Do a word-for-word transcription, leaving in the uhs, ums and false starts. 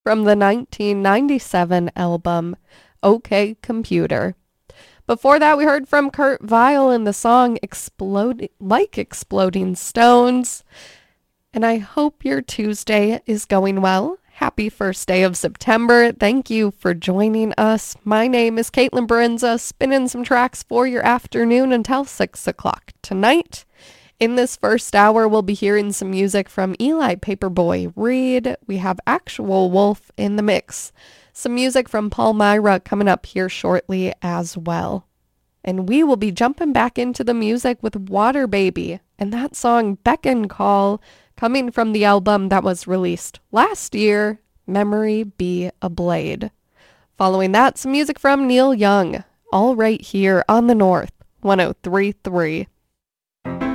from the nineteen ninety-seven album OK Computer. Before that, we heard from Kurt Vile in the song Explode Like Exploding Stones. And I hope your Tuesday is going well. Happy first day of September. Thank you for joining us. My name is Caitlin Barenza, spinning some tracks for your afternoon until six o'clock tonight. In this first hour, we'll be hearing some music from Eli Paperboy Reed. We have Actual Wolf in the mix. Some music from Palmyra coming up here shortly as well. And we will be jumping back into the music with Water Baby and that song Beckon Call, coming from the album that was released last year, Memory Be a Blade. Following that, some music from Neil Young, all right here on the North, one oh three point three.